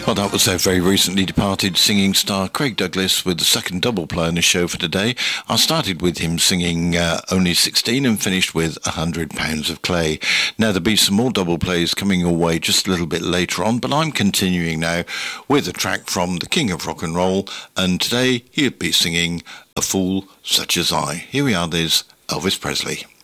Well, that was our very recently departed singing star Craig Douglas with the second double play on the show for today. I started with him singing Only 16 and finished with £100 of Clay. Now, there'll be some more double plays coming your way just a little bit later on, but I'm continuing now with a track from the King of Rock and Roll, and today he'll be singing A Fool Such As I. Here we are, there's Elvis Presley.